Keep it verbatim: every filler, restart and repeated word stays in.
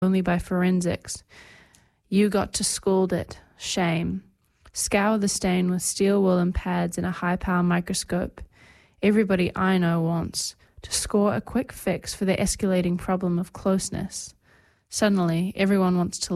only by forensics. You got to scald it. Shame. Scour the stain with steel wool and pads and a high-power microscope. Everybody I know wants to score a quick fix for the escalating problem of closeness. Suddenly, everyone wants to